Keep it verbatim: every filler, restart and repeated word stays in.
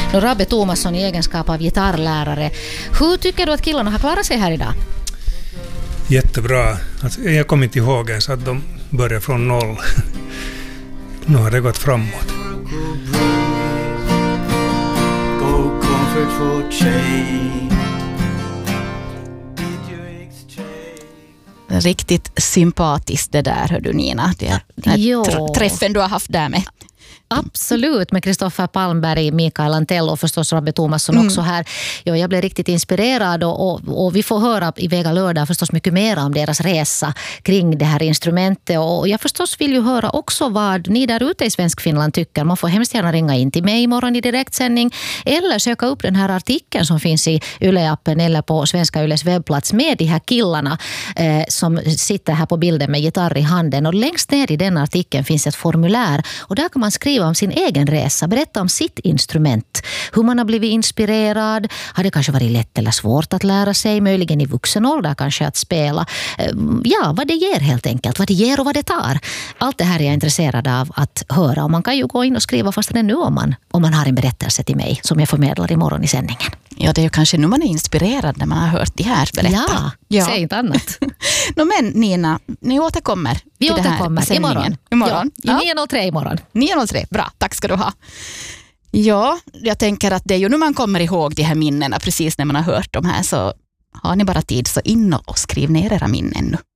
Nu Rabbe Thomasson i egenskap av gitarrlärare. Hur tycker du att killarna har klarat sig här idag? Jättebra. Alltså, jag kommer inte ihåg ens att de börjar från noll. Nu har det gått framåt. Riktigt sympatiskt det där, hör du Nina. Det är tr- träffen du har haft där med. Absolut, med Kristoffer Palmberg, Mikael Antell och förstås Rabbe Thomasson mm. också här. Ja, jag blev riktigt inspirerad och, och, och vi får höra i Vega lördag förstås mycket mer om deras resa kring det här instrumentet. Och jag förstås vill ju höra också vad ni där ute i Svensk Finland tycker. Man får hemskt gärna ringa in till mig imorgon i direktsändning eller söka upp den här artikeln som finns i Yle-appen eller på Svenska Yles webbplats med de här killarna eh, som sitter här på bilden med gitarr i handen. Och längst ner i den artikeln finns ett formulär och där kan man skriva om sin egen resa, berätta om sitt instrument, hur man har blivit inspirerad, har det kanske varit lätt eller svårt att lära sig, möjligen i vuxen ålder kanske att spela. Ja, vad det ger helt enkelt, vad det ger och vad det tar. Allt det här är jag intresserad av att höra och man kan ju gå in och skriva fast det nu om man, om man har en berättelse till mig som jag förmedlar imorgon i sändningen. Ja, det är ju kanske nu man är inspirerad när man har hört de här berätta. Ja, ja. Säg inte annat. no, men Nina, ni återkommer Vi till återkommer det här imorgon. imorgon. Ja, i nio noll tre imorgon. nio noll tre, bra, tack ska du ha. Ja, jag tänker att det är ju nu man kommer ihåg de här minnena precis när man har hört de här, så har ni bara tid så in och skriv ner era minnen nu.